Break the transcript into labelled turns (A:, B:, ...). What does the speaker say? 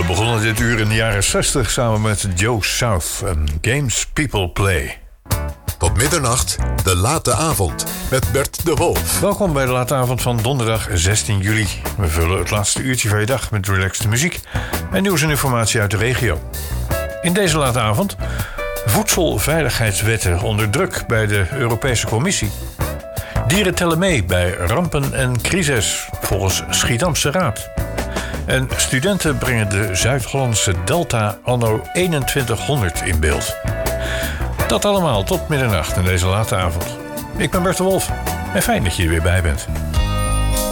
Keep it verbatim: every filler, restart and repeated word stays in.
A: begonnen dit uur in de jaren zestig samen met Joe South en Games People Play.
B: Tot middernacht, de late avond met Bert de Wolf.
A: Welkom bij de late avond van donderdag zestien juli. We vullen het laatste uurtje van je dag met relaxte muziek en nieuws en informatie uit de regio. In deze late avond voedselveiligheidswetten onder druk bij de Europese Commissie. Dieren tellen mee bij rampen en crises, volgens Schiedamse Raad. En studenten brengen de Zuid-Hollandse Delta anno eenentwintighonderd in beeld. Dat allemaal tot middernacht in deze late avond. Ik ben Bert de Wolf en fijn dat je er weer bij bent.